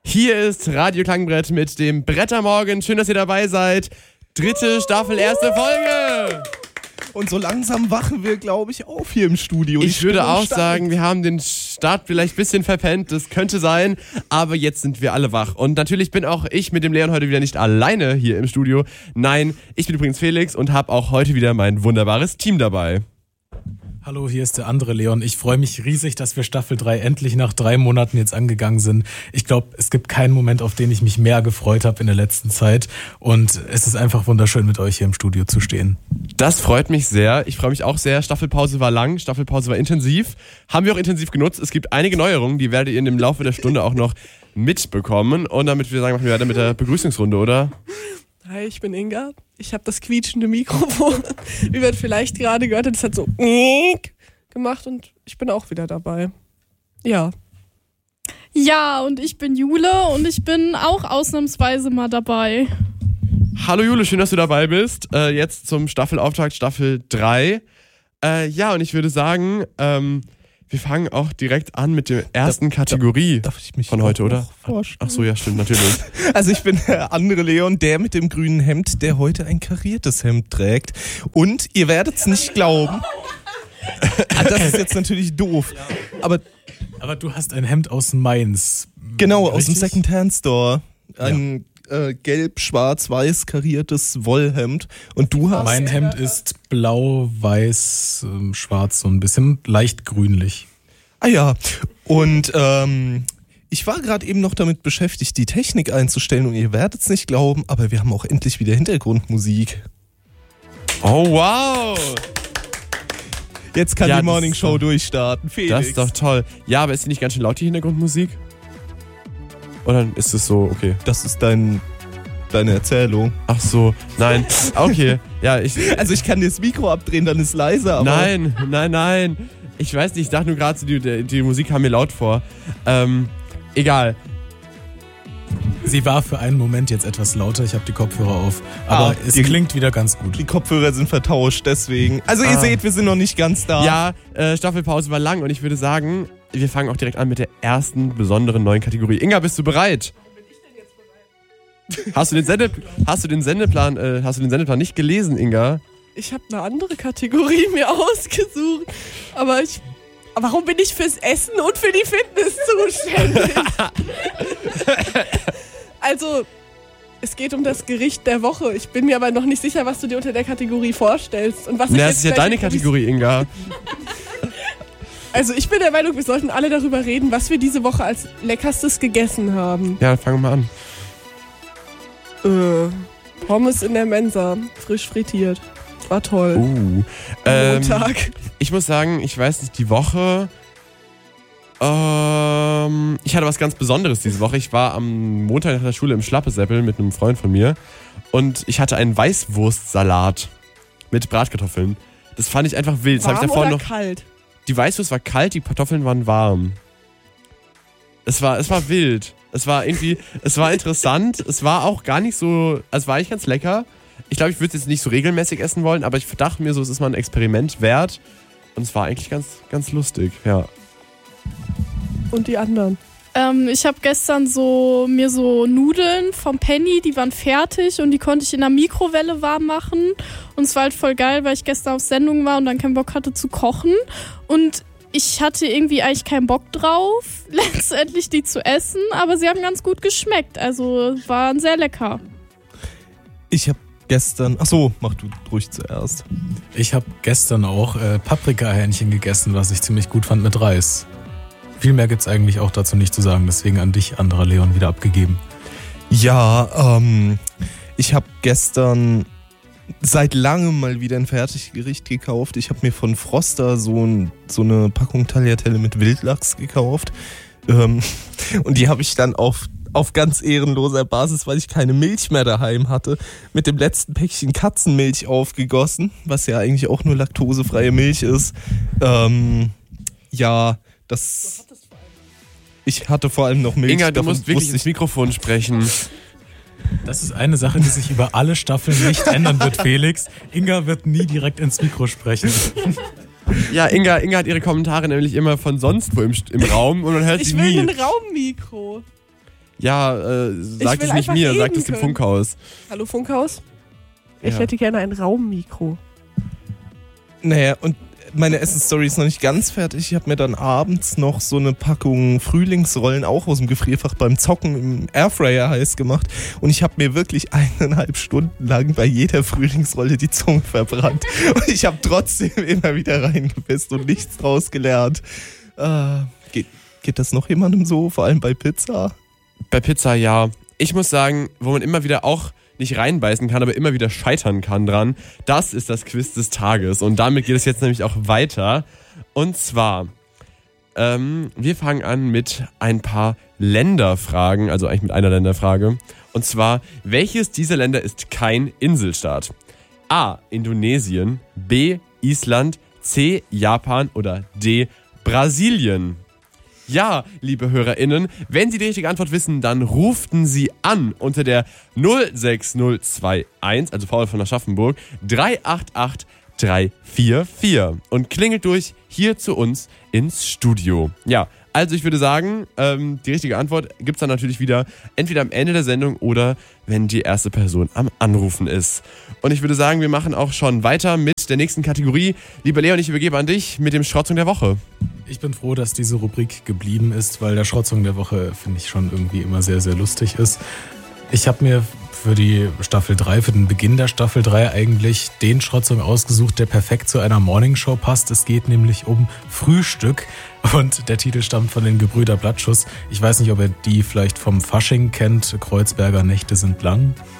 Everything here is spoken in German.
Hier ist Radio Klangbrett mit dem Brettermorgen. Schön, dass ihr dabei seid. 3. Staffel, 1. Folge. Und so langsam wachen wir, glaube ich, auf hier im Studio. Ich würde auch sagen, wir haben den Start vielleicht ein bisschen verpennt. Das könnte sein, aber jetzt sind wir alle wach. Und natürlich bin auch ich mit dem Leon heute wieder nicht alleine hier im Studio. Nein, ich bin übrigens Felix und habe auch heute wieder mein wunderbares Team dabei. Hallo, hier ist der andere Leon. Ich freue mich riesig, dass wir Staffel 3 endlich nach 3 Monaten jetzt angegangen sind. Ich glaube, es gibt keinen Moment, auf den ich mich mehr gefreut habe in der letzten Zeit. Und es ist einfach wunderschön, mit euch hier im Studio zu stehen. Das freut mich sehr. Ich freue mich auch sehr. Staffelpause war lang, Staffelpause war intensiv. Haben wir auch intensiv genutzt. Es gibt einige Neuerungen, die werdet ihr im Laufe der Stunde auch noch mitbekommen. Und damit wir sagen, machen wir weiter mit der Begrüßungsrunde, oder? Hi, ich bin Inga. Ich habe das quietschende Mikrofon, wie man vielleicht gerade gehört hat, das hat so gemacht und ich bin auch wieder dabei. Ja. Ja, und ich bin Jule und ich bin auch ausnahmsweise mal dabei. Hallo Jule, schön, dass du dabei bist. Jetzt zum Staffelauftakt, Staffel 3. Ja, und ich würde sagen, wir fangen auch direkt an mit der ersten Kategorie darf ich mich von heute, oder? Ach so, ja, stimmt, natürlich. Also ich bin der andere Leon, der mit dem grünen Hemd, der heute ein kariertes Hemd trägt. Und ihr werdet es nicht glauben. Das ist jetzt natürlich doof. Aber du hast ein Hemd aus Mainz. Genau, richtig? Aus dem Second-Hand-Store. Ein gelb-schwarz-weiß kariertes Wollhemd. Und du hast... Mein Hemd ist blau, weiß, schwarz, so ein bisschen leicht grünlich. Ah ja, und ich war gerade eben noch damit beschäftigt, die Technik einzustellen und ihr werdet es nicht glauben, aber wir haben auch endlich wieder Hintergrundmusik. Oh, wow! Jetzt kann die Morning Show durchstarten. Felix. Das ist doch toll. Ja, aber ist die nicht ganz schön laut, die Hintergrundmusik? Oder ist es so, okay? Das ist deine Erzählung. Ach so, nein. Okay, ja, Also ich kann dir das Mikro abdrehen, dann ist leiser, aber... Nein. Ich weiß nicht, ich dachte nur gerade, die Musik kam mir laut vor. Egal. Sie war für einen Moment jetzt etwas lauter, ich habe die Kopfhörer auf, aber es klingt wieder ganz gut. Die Kopfhörer sind vertauscht, deswegen. Also ihr seht, wir sind noch nicht ganz da. Ja, Staffelpause war lang und ich würde sagen, wir fangen auch direkt an mit der ersten besonderen neuen Kategorie. Inga, bist du bereit? Bin ich denn jetzt bereit? Hast du den Sendeplan nicht gelesen, Inga? Ich habe eine andere Kategorie mir ausgesucht, aber warum bin ich fürs Essen und für die Fitness zuständig? Also, es geht um das Gericht der Woche. Ich bin mir aber noch nicht sicher, was du dir unter der Kategorie vorstellst. Und was Das ist ja deine Kategorie, Inga. Also, ich bin der Meinung, wir sollten alle darüber reden, was wir diese Woche als Leckerstes gegessen haben. Ja, fangen wir an. Pommes in der Mensa, frisch frittiert. War toll. Montag. Ich muss sagen, ich weiß nicht, die Woche... ich hatte was ganz Besonderes diese Woche. Ich war am Montag nach der Schule im Schlappesäppel mit einem Freund von mir und ich hatte einen Weißwurstsalat mit Bratkartoffeln. Das fand ich einfach wild. Warm oder kalt? Die Weißwurst war kalt, die Kartoffeln waren warm. Es war wild. Es war interessant. Es war auch gar nicht so, es war eigentlich ganz lecker. Ich glaube, ich würde es jetzt nicht so regelmäßig essen wollen, aber ich dachte mir so, es ist mal ein Experiment wert. Und es war eigentlich ganz, ganz lustig, ja. Und die anderen? Ich habe gestern mir so Nudeln vom Penny, die waren fertig und die konnte ich in der Mikrowelle warm machen. Und es war halt voll geil, weil ich gestern auf Sendung war und dann keinen Bock hatte zu kochen. Und ich hatte irgendwie eigentlich keinen Bock drauf, letztendlich die zu essen, aber sie haben ganz gut geschmeckt. Also waren sehr lecker. Ich habe gestern... Achso, mach du ruhig zuerst. Ich habe gestern auch Paprikahähnchen gegessen, was ich ziemlich gut fand mit Reis. Viel mehr gibt's eigentlich auch dazu nicht zu sagen, deswegen an dich, anderer Leon, wieder abgegeben. Ja, ich habe gestern seit langem mal wieder ein Fertiggericht gekauft. Ich habe mir von Froster so eine Packung Tagliatelle mit Wildlachs gekauft. Und die habe ich dann auf ganz ehrenloser Basis, weil ich keine Milch mehr daheim hatte, mit dem letzten Päckchen Katzenmilch aufgegossen, was ja eigentlich auch nur laktosefreie Milch ist. Ich hatte vor allem noch Milch. Inga, du musst wirklich ins Mikrofon sprechen. Das ist eine Sache, die sich über alle Staffeln nicht ändern wird, Felix. Inga wird nie direkt ins Mikro sprechen. Ja, Inga hat ihre Kommentare nämlich immer von sonst wo im Raum und man hört sie nie. Ich will ein Raummikro. Ja, sag will es nicht einfach mir, sag reden es dem können. Funkhaus. Hallo Funkhaus? Ich Ja. hätte gerne ein Raummikro. Naja, und meine Essensstory ist noch nicht ganz fertig. Ich habe mir dann abends noch so eine Packung Frühlingsrollen auch aus dem Gefrierfach beim Zocken im Airfryer heiß gemacht. Und ich habe mir wirklich 1,5 Stunden lang bei jeder Frühlingsrolle die Zunge verbrannt. Und ich habe trotzdem immer wieder reingepisst und nichts draus gelernt. Geht das noch jemandem so, vor allem bei Pizza? Bei Pizza ja. Ich muss sagen, wo man immer wieder auch nicht reinbeißen kann, aber immer wieder scheitern kann dran, das ist das Quiz des Tages. Und damit geht es jetzt nämlich auch weiter. Und zwar, wir fangen an mit ein paar Länderfragen, also eigentlich mit einer Länderfrage. Und zwar, welches dieser Länder ist kein Inselstaat? A. Indonesien, B. Island, C. Japan oder D. Brasilien? Ja, liebe HörerInnen, wenn Sie die richtige Antwort wissen, dann ruften Sie an unter der 06021, also Paul von Aschaffenburg, 388 344 und klingelt durch hier zu uns ins Studio. Ja, also ich würde sagen, die richtige Antwort gibt es dann natürlich wieder entweder am Ende der Sendung oder wenn die erste Person am Anrufen ist. Und ich würde sagen, wir machen auch schon weiter mit der nächsten Kategorie. Lieber Leon, ich übergebe an dich mit dem Schrotzung der Woche. Ich bin froh, dass diese Rubrik geblieben ist, weil der Schrotzung der Woche, finde ich, schon irgendwie immer sehr, sehr lustig ist. Ich habe mir für die Staffel 3, für den Beginn der Staffel 3 eigentlich den Schrotzung ausgesucht, der perfekt zu einer Morningshow passt. Es geht nämlich um Frühstück und der Titel stammt von den Gebrüder Blattschuss. Ich weiß nicht, ob ihr die vielleicht vom Fasching kennt. Kreuzberger Nächte sind lang.